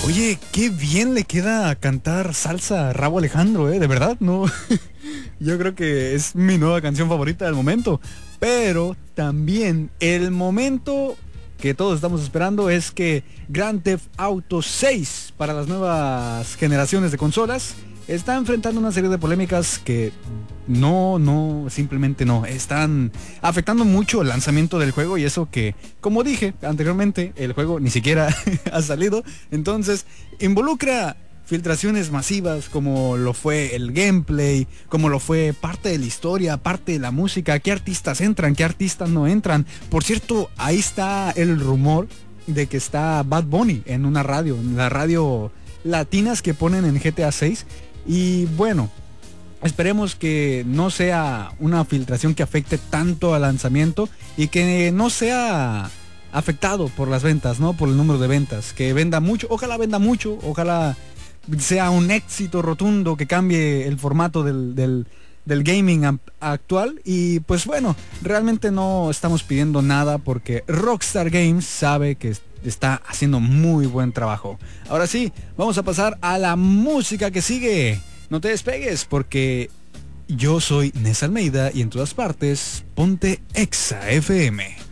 Oye, qué bien le queda cantar salsa a Rauw Alejandro, de verdad, ¿no? Yo creo que es mi nueva canción favorita del momento. Pero también el momento que todos estamos esperando es que Grand Theft Auto 6 para las nuevas generaciones de consolas está enfrentando una serie de polémicas que simplemente no, están afectando mucho el lanzamiento del juego y eso que, como dije anteriormente, el juego ni siquiera ha salido, entonces involucra filtraciones masivas como lo fue el gameplay, como lo fue parte de la historia, parte de la música, qué artistas entran, qué artistas no entran. Por cierto, ahí está el rumor de que está Bad Bunny en una radio, en la radio latinas que ponen en GTA 6. Y bueno, esperemos que no sea una filtración que afecte tanto al lanzamiento y que no sea afectado por las ventas, ¿no? Por el número de ventas, que venda mucho, ojalá sea un éxito rotundo, que cambie el formato del gaming actual. Y pues bueno, realmente no estamos pidiendo nada porque Rockstar Games sabe que está haciendo muy buen trabajo. Ahora sí, vamos a pasar a la música que sigue. No te despegues porque yo soy Nes Almeida y en todas partes ponte Exa FM.